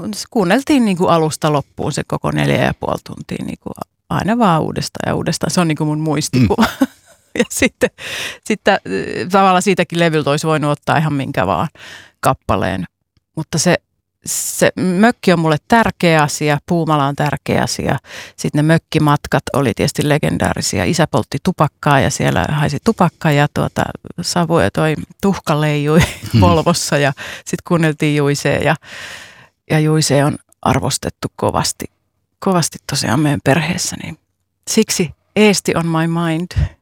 kuunneltiin niin kuin alusta loppuun se koko 4,5 tuntia niin kuin aina vaan uudestaan ja uudestaan. Se on niin kuin mun muistikuva. Ja sitten tavallaan siitäkin levyltä olisi voinut ottaa ihan minkä vaan kappaleen. Mutta se mökki on mulle tärkeä asia, Puumala on tärkeä asia. Sitten ne mökkimatkat oli tietysti legendaarisia. Isä poltti tupakkaa ja siellä haisi tupakkaa ja savu ja toi tuhka leijui Volvossa ja sitten kuunneltiin Juisea ja Juise on arvostettu kovasti tosiaan meidän perheessä. Niin siksi Eesti on my mind.